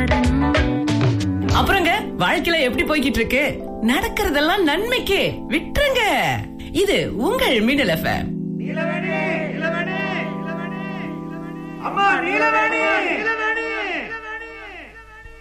அப்புறங்க வாழ்க்கையில எப்படி போய்கிட்டு இருக்கு? நடக்கிறதெல்லாம் நன்மைக்கே, விட்டுருங்க. இது உங்கள் மின்னல் எஃப்எம். அம்மா நீலவேணி